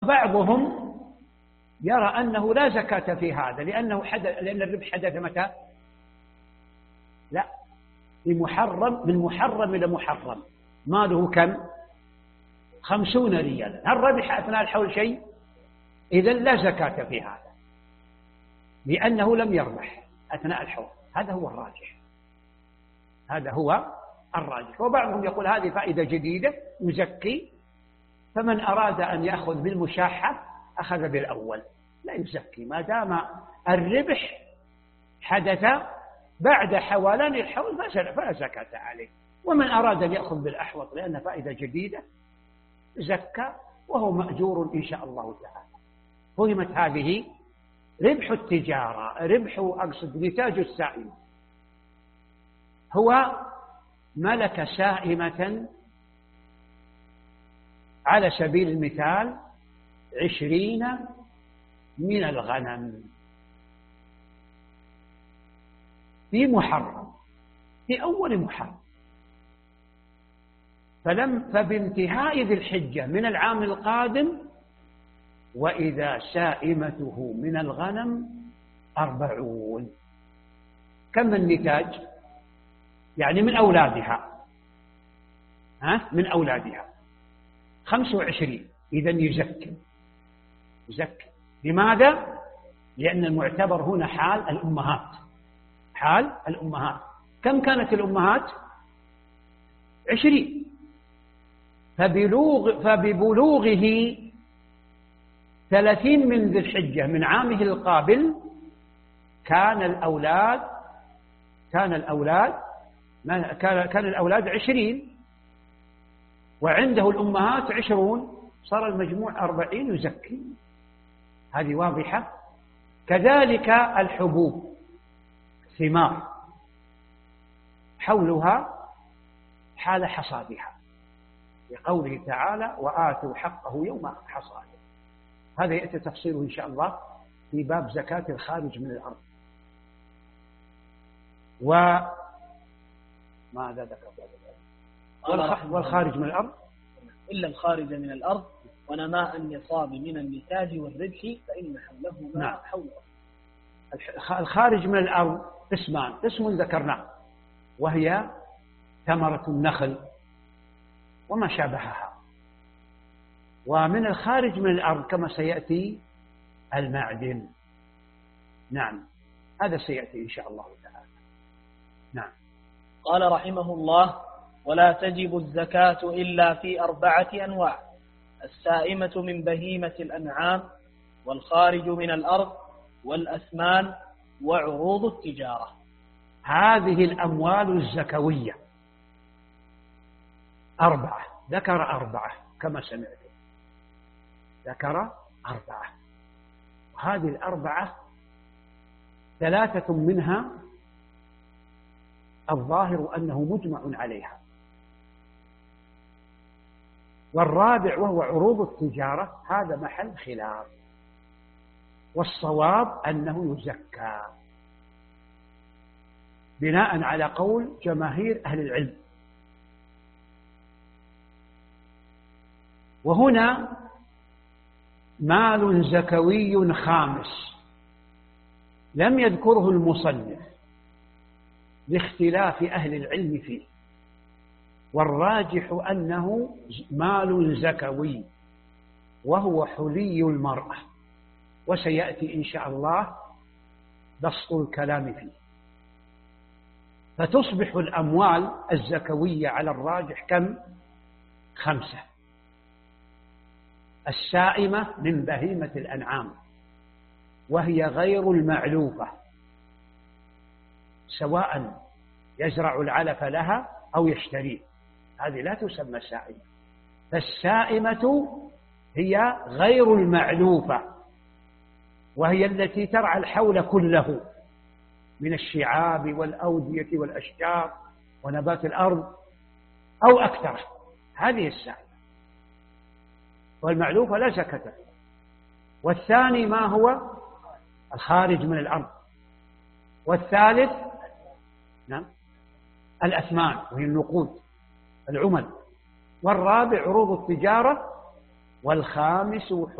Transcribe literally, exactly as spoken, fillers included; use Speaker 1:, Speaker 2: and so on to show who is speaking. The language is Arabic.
Speaker 1: بعضهم يرى أنه لا زكاة في هذا لأنه حدث، لأن الربح حدث متى؟ لا، بمحرم، من محرم إلى محرم، ماله كم؟ خمسون ريالا. هل ربح أثناء الحول شيء؟ إذن لا زكاة في هذا لأنه لم يربح أثناء الحول. هذا هو الراجح، هذا هو الراجح. وبعضهم يقول هذه فائدة جديدة يزكي، فمن أراد أن يأخذ بالمشاحة أخذ بالأول، لا يزكي ما دام الربح حدث بعد حولان الحول فلا زكاة عليه. ومن أراد أن يأخذ بالأحوط لأن فائدة جديدة زكى وهو مأجور إن شاء الله تعالى. فهمت هذه؟ ربح التجارة، ربح أقصد نتاج السائمة، هو ملك سائمة على سبيل المثال عشرين من الغنم في محرم، في أول محرم، فلم فبانتهاء ذي الحجة من العام القادم وإذا سائمته من الغنم أربعون. كم النتاج؟ يعني من أولادها، ها من أولادها خمسة وعشرين. إذن يزكي، يزكي. لماذا؟ لأن المعتبر هنا حال الأمهات، حال الأمهات. كم كانت الأمهات؟ عشرين. فبلوغ فببلوغه ثلاثين من ذي الحجة من عامه القابل كان الأولاد كان الأولاد كان كان الأولاد عشرين وعنده الأمهات عشرون، صار المجموع أربعين يزكي. هذه واضحة. كذلك الحبوب، ثمار، حولها حال حصادها، لقوله تعالى وآتوا حقه يوم حصاده. هذا يأتي تفصيله إن شاء الله في باب زكاة الخارج من الأرض. وماذا ذكر؟ والخارج من الأرض
Speaker 2: إلا الخارج من الأرض ونماء النصاب من النتاج والربح فإن حوله ما نعم. حوله.
Speaker 1: الخارج من الأرض قسمان، قسم ذكرناه وهي ثمرة النخل وما شابهها، ومن الخارج من الأرض كما سيأتي المعدن. نعم، هذا سيأتي إن شاء الله تعالى. نعم.
Speaker 2: قال رحمه الله ولا تجب الزكاة إلا في أربعة أنواع: السائمة من بهيمة الأنعام، والخارج من الأرض، والأثمان، وعروض التجارة.
Speaker 1: هذه الأموال الزكوية أربعة، ذكر أربعة كما سمعت، ذكر أربعة. وهذه الأربعة ثلاثة منها الظاهر أنه مجمع عليها، والرابع وهو عروض التجارة هذا محل خلاف، والصواب أنه يزكى بناء على قول جماهير أهل العلم. وهنا مال زكوي خامس لم يذكره المصنف لاختلاف أهل العلم فيه، والراجح أنه مال زكوي وهو حلي المرأة، وسيأتي إن شاء الله بسط الكلام فيه. فتصبح الأموال الزكوية على الراجح كم؟ خمسة: السائمة من بهيمة الأنعام وهي غير المعلوفة، سواء يزرع العلف لها أو يشتريه، هذه لا تسمى سائمة. فالسائمة هي غير المعلوفة، وهي التي ترعى الحول كله من الشعاب والأودية والأشجار ونبات الأرض أو أكثر، هذه السائمة. والمعلوفة لا زكاة فيها. والثاني ما هو؟ الخارج من الأرض. والثالث نعم الأثمان وهي النقود العمل. والرابع عروض التجارة. والخامس